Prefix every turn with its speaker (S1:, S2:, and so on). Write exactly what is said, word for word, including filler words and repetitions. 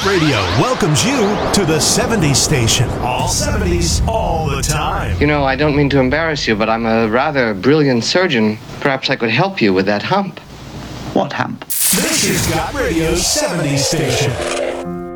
S1: Got Radio welcomes you to the seventies station. All seventies, all the time.
S2: You know, I don't mean to embarrass you, but I'm a rather brilliant surgeon. Perhaps I could help you with that hump.
S3: What hump?
S1: This is Got Radio's seventies station.